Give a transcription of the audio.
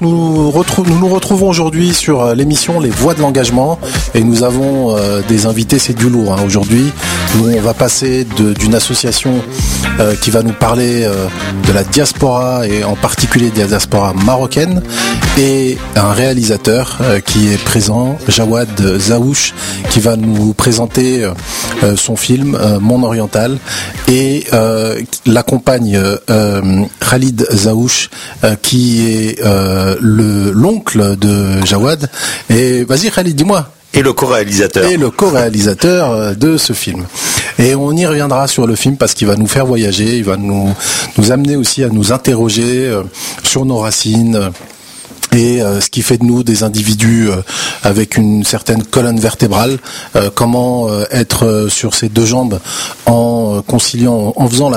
Nous nous retrouvons aujourd'hui sur l'émission Les Voix de l'Engagement et nous avons des invités, c'est du lourd aujourd'hui. On va passer d'une association qui va nous parler de la diaspora et en particulier de la diaspora marocaine et un réalisateur qui est présent, Jawad Zaouch, qui va nous présenter son film Mon Oriental et l'accompagne Khalid Zaouch qui est l'oncle de Jawad. Et vas-y Khalid, dis-moi. Et le co-réalisateur. Et le co-réalisateur de ce film. Et on y reviendra sur le film parce qu'il va nous faire voyager, il va nous amener aussi à nous interroger sur nos racines et ce qui fait de nous des individus avec une certaine colonne vertébrale, comment être sur ses deux jambes en conciliant, en faisant